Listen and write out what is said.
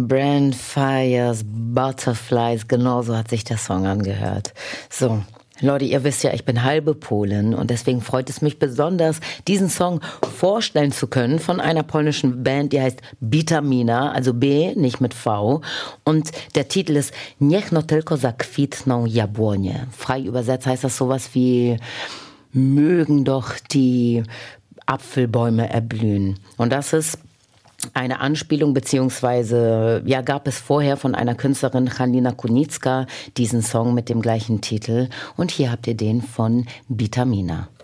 Brand Fires Butterflies, genauso hat sich der Song angehört. So, Leute, ihr wisst ja, ich bin halbe Polin und deswegen freut es mich besonders, diesen Song vorstellen zu können von einer polnischen Band, die heißt Bitamina, also B, nicht mit V. Und der Titel ist Niech no tylko zakwitną jabłonie. Frei übersetzt heißt das sowas wie mögen doch die Apfelbäume erblühen. Und das ist eine Anspielung, beziehungsweise ja, gab es vorher von einer Künstlerin, Halina Kunicka, diesen Song mit dem gleichen Titel. Und hier habt ihr den von Bitamina.